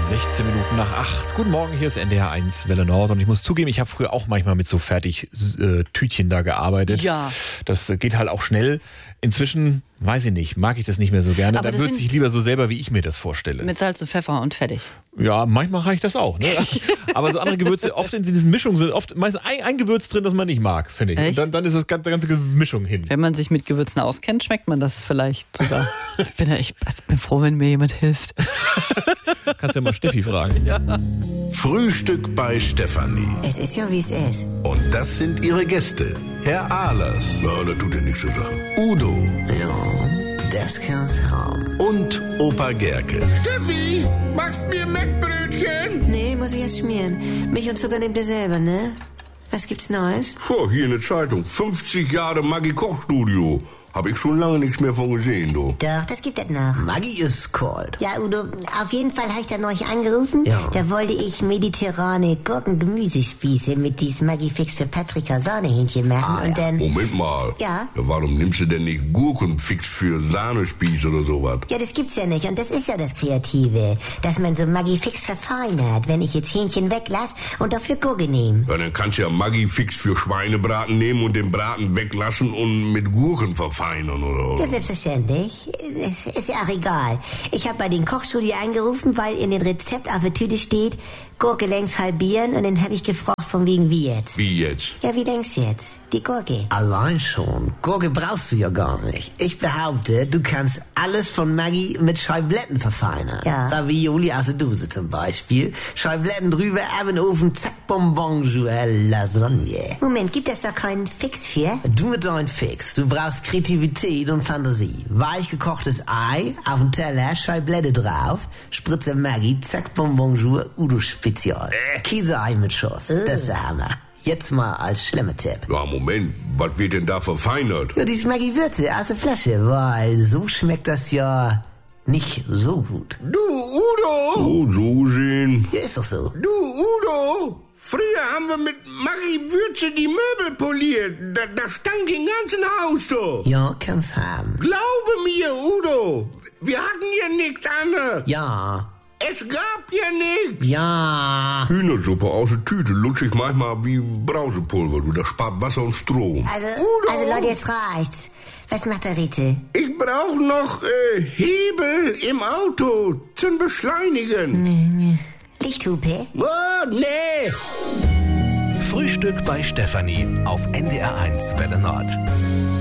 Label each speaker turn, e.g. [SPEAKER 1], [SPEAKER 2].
[SPEAKER 1] 16 Minuten nach 8. Guten Morgen, hier ist NDR 1 Welle Nord. Und ich muss zugeben, ich habe früher auch manchmal mit so Fertig-Tütchen da gearbeitet.
[SPEAKER 2] Ja.
[SPEAKER 1] Das geht halt auch schnell. Inzwischen, weiß ich nicht, mag ich das nicht mehr so gerne.
[SPEAKER 2] Aber
[SPEAKER 1] Da würze ich lieber so selber, wie ich mir das vorstelle.
[SPEAKER 2] Mit Salz und Pfeffer und fertig.
[SPEAKER 1] Ja, manchmal reicht das auch. Ne? Aber so andere Gewürze, oft in diesen Mischungen sind oft meistens ein Gewürz drin, das man nicht mag, finde ich.
[SPEAKER 2] Echt?
[SPEAKER 1] Und dann ist das ganze Mischung hin.
[SPEAKER 2] Wenn man sich mit Gewürzen auskennt, schmeckt man das vielleicht sogar. Ich bin froh, wenn mir jemand hilft.
[SPEAKER 1] Kannst ja mal Steffi fragen.
[SPEAKER 2] Ja.
[SPEAKER 3] Frühstück bei Stefanie.
[SPEAKER 4] Es ist ja, wie es ist.
[SPEAKER 3] Und das sind ihre Gäste. Herr Ahlers.
[SPEAKER 5] Ja, das tut ja nichts zu sagen.
[SPEAKER 3] Udo.
[SPEAKER 4] Ja, das kann's haben.
[SPEAKER 3] Und Opa Gerke.
[SPEAKER 5] Steffi, machst mir Mettbrötchen?
[SPEAKER 4] Nee, muss ich erst schmieren. Milch und Zucker nehmt ihr selber, ne? Was gibt's Neues?
[SPEAKER 5] Puh, hier in der Zeitung. 50 Jahre Maggi-Kochstudio. Hab ich schon lange nichts mehr von gesehen, du.
[SPEAKER 4] Doch, das gibt es noch.
[SPEAKER 6] Maggi ist kalt.
[SPEAKER 4] Ja, Udo, auf jeden Fall habe ich da neulich angerufen.
[SPEAKER 6] Ja.
[SPEAKER 4] Da wollte ich mediterrane Gurken-Gemüsespieße mit diesem Maggi-Fix für Paprika-Sahnehähnchen machen. Und dann...
[SPEAKER 5] Moment mal.
[SPEAKER 4] Ja?
[SPEAKER 5] Warum nimmst du denn nicht Gurkenfix für Sahnespieß oder sowas?
[SPEAKER 4] Ja, das gibt's ja nicht. Und das ist ja das Kreative. Dass man so Maggi-Fix verfeinert, wenn ich jetzt Hähnchen weglasse und dafür Gurke nehme.
[SPEAKER 5] Ja, dann kannst du ja Maggi-Fix für Schweinebraten nehmen und den Braten weglassen und mit Gurken verfeinern, oder?
[SPEAKER 4] Ja, selbstverständlich. Es ist ja auch egal. Ich habe bei den Kochstudio angerufen, weil in dem Rezept auf der Tüte steht, Gurke längs halbieren, und dann habe ich gefragt, von wegen wie jetzt.
[SPEAKER 5] Wie jetzt?
[SPEAKER 4] Ja, wie denkst du jetzt? Die Gurke.
[SPEAKER 6] Allein schon. Gurke brauchst du ja gar nicht. Ich behaupte, du kannst alles von Maggi mit Scheibletten verfeinern.
[SPEAKER 4] Ja.
[SPEAKER 6] Ravioli aus der Dose zum Beispiel. Scheibletten drüber, ab in den Ofen, zack, bonbonjour, Lasagne.
[SPEAKER 4] Moment, gibt es da keinen Fix für?
[SPEAKER 6] Du mit deinem Fix. Du brauchst Kreativität und Fantasie. Weich gekochtes Ei, auf den Teller, Scheiblette drauf, Spritze Maggi, zack, bonbonjour, Udo Spezial. Käseei mit Schuss. Das ist der Hammer. Jetzt mal als Schlemmertipp.
[SPEAKER 5] Ja, Moment. Was wird denn da verfeinert?
[SPEAKER 6] Ja, die Maggi-Würze aus der Flasche, weil so schmeckt das ja nicht so gut.
[SPEAKER 5] Du, Udo! Oh, so gesehen.
[SPEAKER 6] Ja, ist doch so.
[SPEAKER 5] Du, Udo! Früher haben wir mit Maggi-Würze die Möbel poliert. Da stank im ganzen Haus, du.
[SPEAKER 6] Ja, kann's haben.
[SPEAKER 5] Glaube mir, Udo. Wir hatten ja nichts anderes.
[SPEAKER 6] Ja.
[SPEAKER 5] Es gab ja nichts.
[SPEAKER 6] Ja.
[SPEAKER 5] Hühnersuppe aus der Tüte lutsche ich manchmal wie Brausepulver. Du, das spart Wasser und Strom.
[SPEAKER 4] Also Leute, jetzt reicht's. Was macht der Rite?
[SPEAKER 5] Ich brauche noch Hebel im Auto zum Beschleunigen.
[SPEAKER 4] Lichthupe?
[SPEAKER 5] Oh, nee.
[SPEAKER 3] Frühstück bei Stefanie auf NDR 1 Welle Nord.